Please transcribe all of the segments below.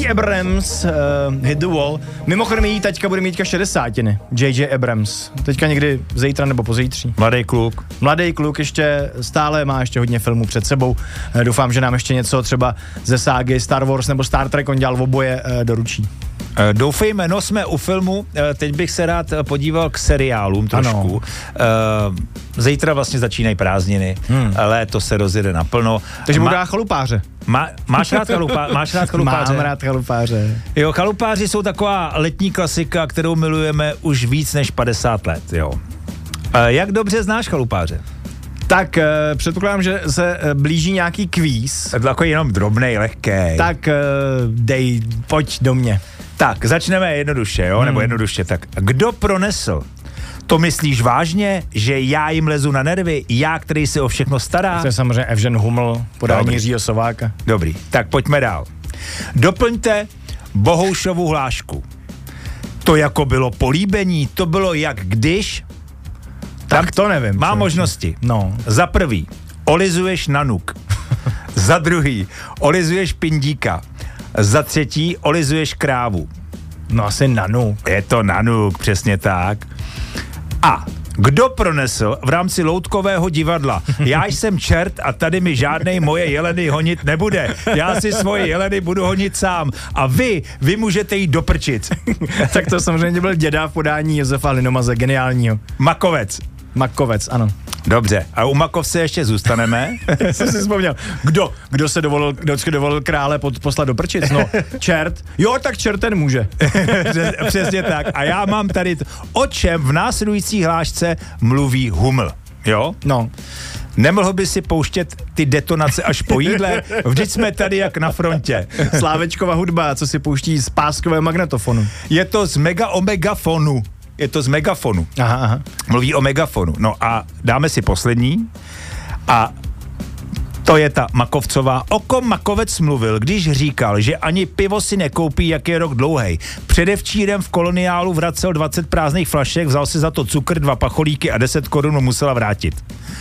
Abrams, Hit the Wall. Mimochodem její taťka bude mít 60. J.J. Abrams. Teďka někdy zítra nebo pozítří. Mladý kluk ještě stále má ještě hodně filmů před sebou. Doufám, že nám ještě něco třeba ze ságy Star Wars nebo Star Trek, on dělal oboje, doručí. Doufejme, no jsme u filmu, teď bych se rád podíval k seriálům trošku. Zítra vlastně začínají prázdniny, léto se rozjede naplno. Takže budu dát Chalupáře. Máš rád Chalupáře? Mám rád Chalupáře. Jo, Chalupáři jsou taková letní klasika, kterou milujeme už víc než 50 let, jo. Jak dobře znáš Chalupáře? Tak předpokládám, že se blíží nějaký kvíz. Takový jenom drobnej, lehkej. Tak pojď do mě. Tak, začneme jednoduše, jo, nebo jednoduše, tak kdo pronesl? To myslíš vážně, že já jim lezu na nervy, já, který se o všechno stará? To je samozřejmě Evžen Huml, podání Jiřího Sováka. Dobrý, tak pojďme dál. Doplňte Bohoušovu hlášku. To jako bylo políbení, to bylo jak když... Tak to nevím. Má možnosti. No. Za prvý, olizuješ nanuk. Za druhý, olizuješ pindíka. Za třetí, olizuješ krávu. No asi nanuk. Je to nanuk, přesně tak. A kdo pronesl v rámci loutkového divadla? Já jsem čert a tady mi žádnej moje jeleny honit nebude. Já si svoje jeleny budu honit sám. A vy můžete jít do prčic. Tak to samozřejmě byl děda v podání Josefa Linomaze, geniálního. Makovec, ano. Dobře, a u Makovce ještě zůstaneme. Jsem si vzpomněl, kdo si dovolil krále poslat do prčic? No, čert. Jo, tak čert ten může. Přesně tak. A já mám tady, o čem v následující hlášce mluví Huml, jo? No. Nemohl by si pouštět ty detonace až po jídle? Vždyť jsme tady jak na frontě. Slávečkova hudba, co si pouští z páskového magnetofonu. Je to z megafonu. Aha. Mluví o megafonu. No a dáme si poslední. A to je ta Makovcová. O kom Makovec mluvil, když říkal, že ani pivo si nekoupí, jak je rok dlouhej. Předevčírem v koloniálu vracel 20 prázdných flašek, vzal si za to cukr, 2 pacholíky a 10 korun musela vrátit.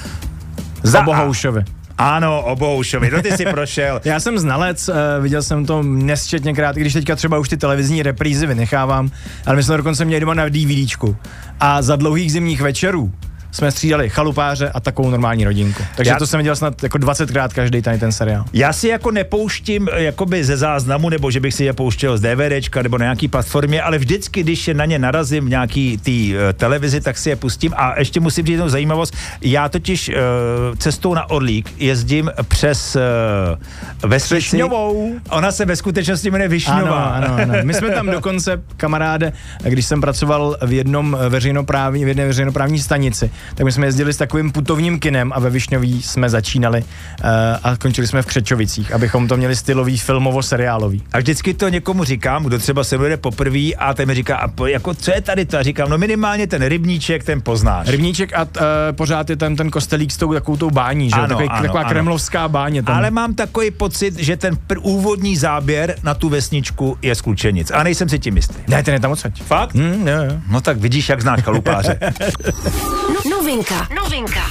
Za Bohoušovi. Ano, o Bohoušovi, no ty jsi prošel. Já jsem znalec, viděl jsem to nesčetněkrát, když teďka třeba už ty televizní reprízy vynechávám, ale my jsme dokonce měli doma na DVDčku. A za dlouhých zimních večerů jsme střídali Chalupáře a takovou normální rodinku. Takže to jsem viděl snad jako 20krát každý ten seriál. Já si jako nepouštím jakoby ze záznamu, nebo že bych si je pouštěl z DVDčka nebo na nějaký platformě, ale vždycky, když na ně narazím v nějaký televizi, tak si je pustím. A ještě musím říct jednu zajímavost. Já totiž cestou na Orlík jezdím přes vesnici. Višňovou. Ona se ve skutečnosti jmenuje Višňová. Ano. My jsme tam dokonce, kamaráde, když jsem pracoval v jedné veřejnoprávní stanici, tak my jsme jezdili s takovým putovním kinem a ve Višňový jsme začínali a končili jsme v Křečovicích, abychom to měli stylový, filmovo-seriálový. A vždycky to někomu říkám, kdo třeba se jde poprvé a ten mi říká, a jako co je tady to? A říkám, no minimálně ten rybníček, ten poznáš. Rybníček a pořád je tam ten kostelík s takovou tou bání, že? Taková kremlovská báně. Tam. Ale mám takový pocit, že ten úvodní záběr na tu vesničku je z Klučenic. A nejsem si tím jistý. Ne, ten je tam odsaď. Fakt? Jo. No tak vidíš, jak znáš Chalupáře. Novinka.